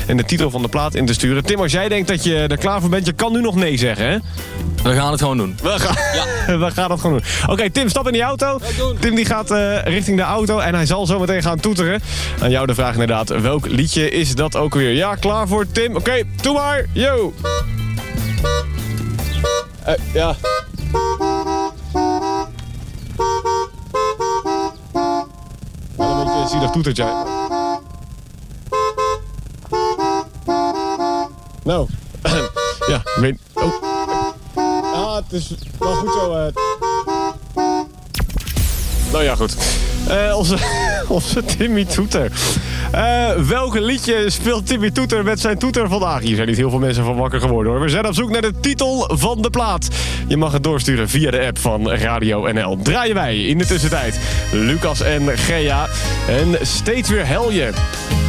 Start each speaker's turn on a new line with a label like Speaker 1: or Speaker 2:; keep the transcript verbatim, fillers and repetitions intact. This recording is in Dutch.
Speaker 1: en de titel van de plaat in te sturen. Tim, als jij denkt dat je er klaar voor bent, je kan nu nog nee zeggen, hè?
Speaker 2: We gaan het gewoon doen.
Speaker 1: We gaan, ja. We gaan het gewoon doen. Oké, okay, Tim, stap in die auto. Tim die gaat uh, richting de auto en hij zal zo meteen gaan toeteren. Aan jou de vraag inderdaad, welk liedje is dat ook weer? Ja, klaar voor Tim? Oké, okay, doe maar. Yo! Uh, ja... Wel een beetje zielig toetertje. Nou, ja, ik weet... Oh. Ah, het is wel goed zo. Uh... Nou ja, goed. Uh, onze, onze Timmy Toeter. Uh, welke liedje speelt Timmy Toeter met zijn toeter vandaag? Hier zijn niet heel veel mensen van wakker geworden, hoor. We zijn op zoek naar de titel van de plaat. Je mag het doorsturen via de app van Radio N L. Draaien wij in de tussentijd Lucas en Gea. En steeds weer hel je.